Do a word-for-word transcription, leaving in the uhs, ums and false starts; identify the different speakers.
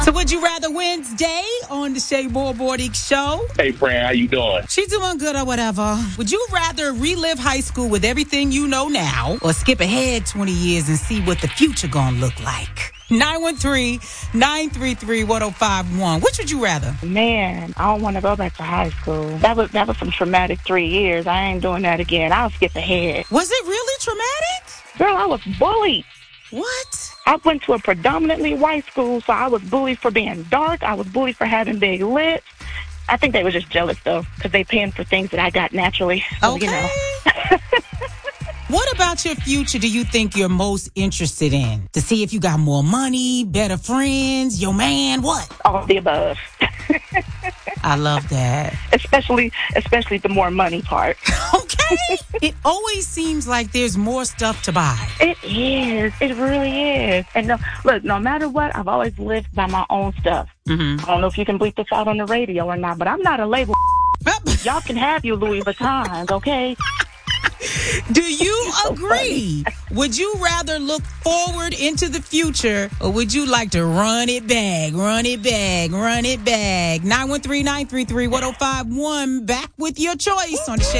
Speaker 1: So would you rather Wednesday on the Shay Borbordic Show?
Speaker 2: Hey, Fran, how you doing?
Speaker 1: She's doing good or whatever. Would you rather relive high school with everything you know now or skip ahead twenty years and see what the future gonna look like? nine one three, nine three three, one oh five one. Which would you rather?
Speaker 3: Man, I don't want to go back to high school. That was that was some traumatic three years. I ain't doing that again. I'll skip ahead.
Speaker 1: Was it really traumatic?
Speaker 3: Girl, I was bullied.
Speaker 1: What?
Speaker 3: I went to a predominantly white school, so I was bullied for being dark. I was bullied for having big lips. I think they were just jealous, though, because they paying for things that I got naturally. So,
Speaker 1: Okay.
Speaker 3: You know.
Speaker 1: What about your future do you think you're most interested in? To see if you got more money, better friends, your man, what?
Speaker 3: All of the above.
Speaker 1: I love that.
Speaker 3: especially, especially the more money part.
Speaker 1: Okay. It always seems like there's more stuff to buy.
Speaker 3: It is. It really is. And no, look, no matter what, I've always lived by my own stuff.
Speaker 1: Mm-hmm.
Speaker 3: I don't know if you can bleep this out on the radio or not, but I'm not a label. Y'all can have your Louis Vuittons, okay?
Speaker 1: Do you agree? Would you rather look forward into the future or would you like to run it back, run it back, run it back? nine one three, nine three three, one oh five one. Back with your choice on the Shay